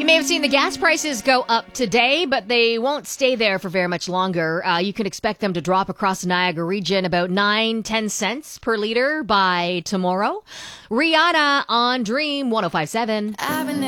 may have seen the gas prices go up today, but they won't stay there for very much longer. You can expect them to drop across the Niagara region about 9-10 cents per liter by tomorrow. Rihanna on Dream 105.7.